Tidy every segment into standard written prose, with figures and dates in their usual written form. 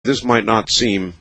this might not seem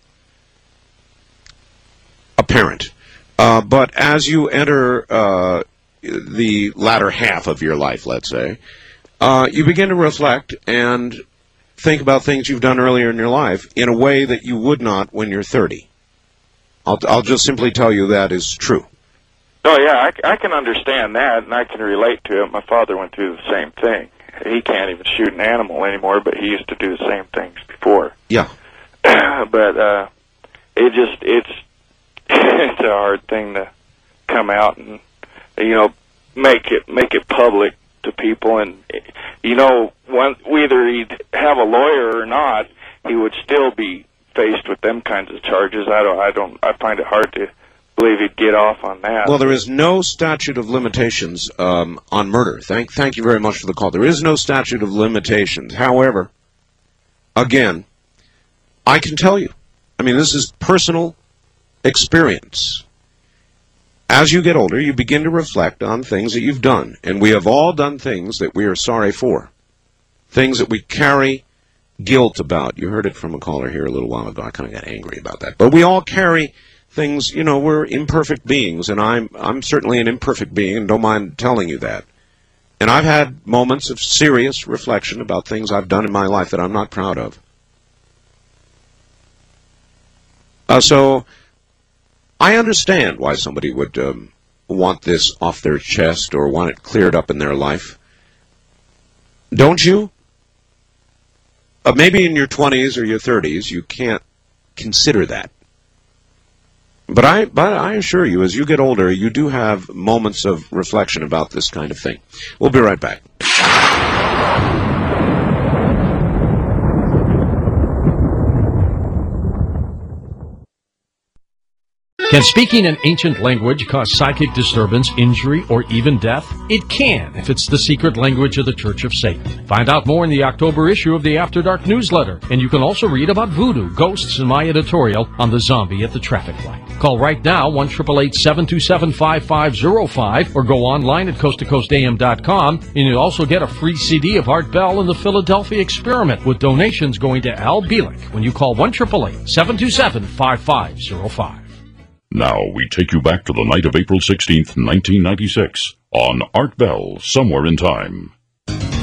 apparent, but as you enter the latter half of your life, let's say, you begin to reflect and think about things you've done earlier in your life in a way that you would not when you're 30. I'll just simply tell you that is true. Oh, yeah, I can understand that, and I can relate to it. My father went through the same thing. He can't even shoot an animal anymore, but he used to do the same things before. Yeah. But it's a hard thing to come out and, make it public to people. And, whether he'd have a lawyer or not, he would still be faced with them kinds of charges. I find it hard to believe he'd get off on that. Well, there is no statute of limitations on murder. Thank you very much for the call. There is no statute of limitations. However, again, I can tell you, this is personal experience. As you get older, you begin to reflect on things that you've done. And we have all done things that we are sorry for. Things that we carry guilt about. You heard it from a caller here a little while ago. I kind of got angry about that. But we all carry things, we're imperfect beings, and I'm certainly an imperfect being, and don't mind telling you that. And I've had moments of serious reflection about things I've done in my life that I'm not proud of. So I understand why somebody would want this off their chest or want it cleared up in their life. Don't you? Maybe in your 20s or your 30s you can't consider that. But I assure you, as you get older, you do have moments of reflection about this kind of thing. We'll be right back. Can speaking an ancient language cause psychic disturbance, injury, or even death? It can, if it's the secret language of the Church of Satan. Find out more in the October issue of the After Dark newsletter. And you can also read about voodoo, ghosts, and my editorial on the zombie at the traffic light. Call right now, 1-888-727-5505, or go online at coasttocoastam.com, and you'll also get a free CD of Art Bell and the Philadelphia Experiment, with donations going to Al Bielek when you call 1-888-727-5505. Now we take you back to the night of April 16th, 1996, on Art Bell, Somewhere in Time.